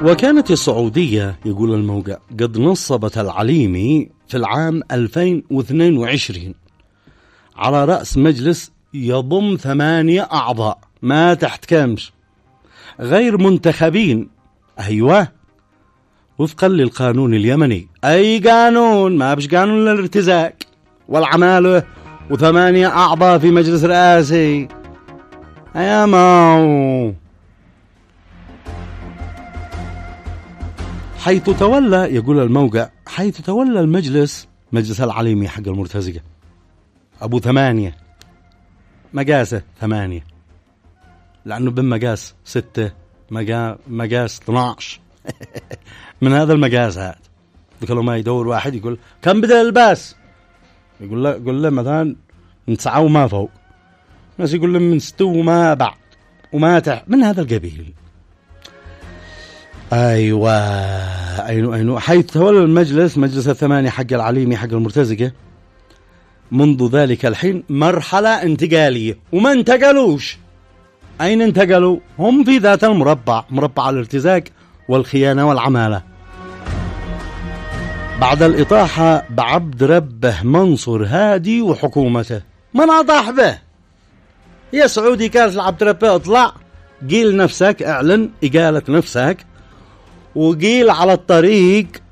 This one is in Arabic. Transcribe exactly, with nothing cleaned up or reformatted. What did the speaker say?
وكانت السعودية يقول الموقع قد نصبت العليمي في العام ألفين واثنين وعشرين على رأس مجلس يضم ثمانية أعضاء ما تحت كامش غير منتخبين، أيوة وفقا للقانون اليمني. أي قانون، ما بش قانون للارتزاق والعمالة وثمانية أعضاء في مجلس رئاسي. يا ماو حيث تولى يقول الموقع حيث تولى المجلس مجلس العليمي حق المرتزقة أبو ثمانية مقاسه ثمانية، لأنه بمقاس ستة مقا... مقاس اثناعش من هذا المقاس هذا. ذكروا ما يدور واحد يقول كم بدأ الباس، يقول له يقول له مثلا من تسعة وما فوق، ناس يقول له من ستة وما بعد وما تحت، من هذا القبيل. أيوة أيوة أيوة حيث تولى المجلس مجلس الثمانية حق العليمي حق المرتزقة منذ ذلك الحين مرحلة انتقالية، وما انتقلوش. أين انتقلوا؟ هم في ذات المربع، مربع الارتزاق والخيانة والعمالة. بعد الإطاحة بعبد ربه منصور هادي وحكومته، من أطاح به؟ يا سعودي كانت العبد ربه اطلع قيل نفسك، اعلن إقالة نفسك، وقيل على الطريق